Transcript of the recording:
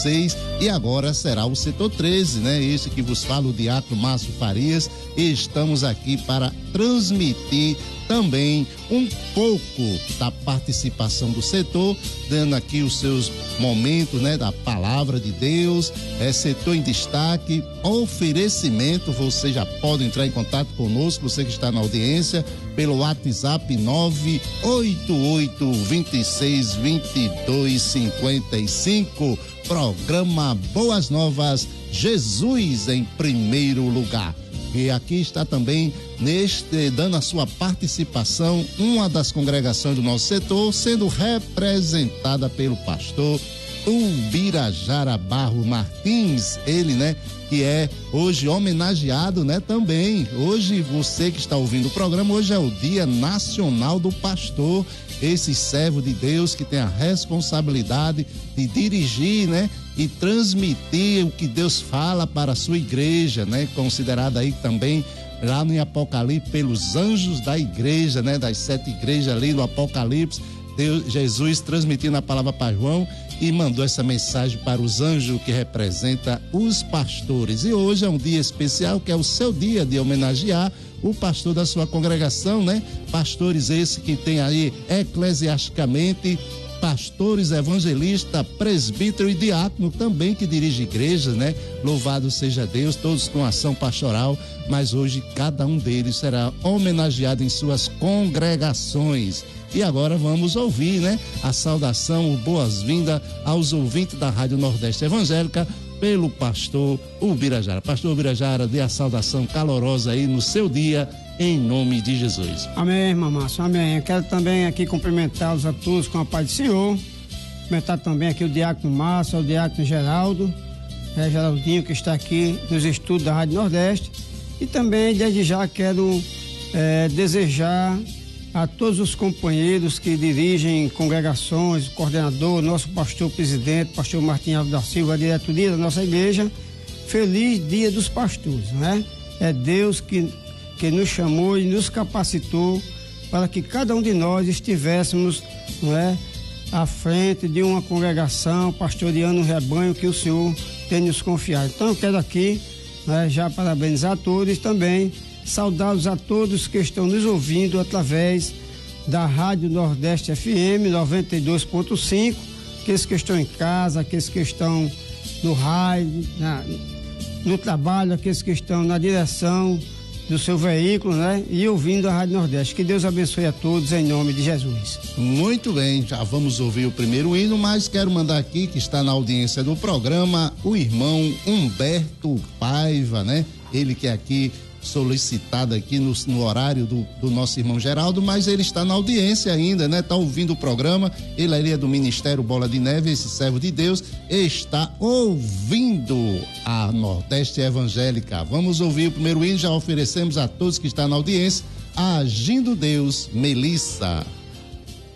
16 e agora será o setor 13, né? Este que vos fala o diácono Márcio Farias, e estamos aqui para transmitir também um pouco da participação do setor, dando aqui os seus momentos, né, da palavra de Deus, setor em destaque, oferecimento. Você já pode entrar em contato conosco, você que está na audiência, pelo WhatsApp 988-26-22-55, programa Boas Novas, Jesus em primeiro lugar. E aqui está também, dando a sua participação, uma das congregações do nosso setor, sendo representada pelo pastor Ubirajara Barros Martins, ele, né, que é hoje homenageado, né, também. Hoje, você que está ouvindo o programa, hoje é o Dia Nacional do Pastor, esse servo de Deus que tem a responsabilidade de dirigir, né, e transmitir o que Deus fala para a sua igreja, né, considerada aí também lá no Apocalipse pelos anjos da igreja, né, das 7 igrejas ali no Apocalipse. Jesus transmitindo a palavra para João e mandou essa mensagem para os anjos que representa os pastores. E hoje é um dia especial, que é o seu dia de homenagear o pastor da sua congregação, né? Pastores esse que tem aí eclesiasticamente pastores, evangelista, presbítero e diácono também que dirige igrejas, né? Louvado seja Deus, todos com ação pastoral, mas hoje cada um deles será homenageado em suas congregações. E agora vamos ouvir, né, a saudação, o boas-vindas aos ouvintes da Rádio Nordeste Evangélica pelo pastor Ubirajara. Pastor Ubirajara, dê a saudação calorosa aí no seu dia, em nome de Jesus. Amém, irmão Márcio, amém. Eu quero também aqui cumprimentá-los a todos com a paz do Senhor. Cumprimentar também aqui o diácono Márcio, o diácono Geraldo, Geraldinho, que está aqui nos estudos da Rádio Nordeste. E também, desde já, quero desejar a todos os companheiros que dirigem congregações, o coordenador, nosso pastor presidente, pastor Martim Alves da Silva, a diretoria da nossa igreja, feliz Dia dos Pastores, né? É Deus que nos chamou e nos capacitou para que cada um de nós estivéssemos, não é, à frente de uma congregação, pastoreando um rebanho que o Senhor tem nos confiado. Então eu quero aqui, né, já parabenizar a todos e também saudá-los a todos que estão nos ouvindo através da Rádio Nordeste FM 92.5, aqueles que estão em casa, aqueles que estão no rádio, no trabalho, aqueles que estão na direção do seu veículo, né? E ouvindo a Rádio Nordeste. Que Deus abençoe a todos em nome de Jesus. Muito bem, já vamos ouvir o primeiro hino, mas quero mandar aqui, que está na audiência do programa, o irmão Humberto Paiva, né? Ele que é aqui solicitado aqui no horário do nosso irmão Geraldo, mas ele está na audiência ainda, né? Está ouvindo o programa, ele ali é do Ministério Bola de Neve, esse servo de Deus, está ouvindo a Nordeste Evangélica. Vamos ouvir o primeiro hino, já oferecemos a todos que estão na audiência, Agindo Deus, Melissa.